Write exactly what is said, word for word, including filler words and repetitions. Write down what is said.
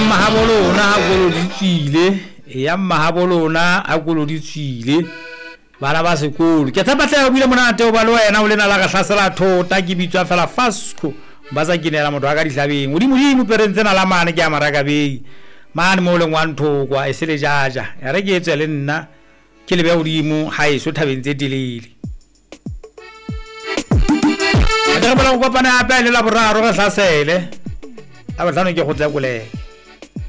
mahabolona a goloditswile ya mahabolona a goloditswile bana ba sekolo ke tsapa tla bile monate o ba le wena o lena la ga hlasela thota ke bitswa fela Fasco ba sa kinela motho ga dihlabeng o di modimo perentsena la mane ke a maraka be mane mo le ngwanto kwa e sele jaja ya re ke etse le nna ke le be o dimo ha e so thabeng tse dilele a re bala go kopana apa le la boraro ga hlasele a ba tlano ke go tsa kole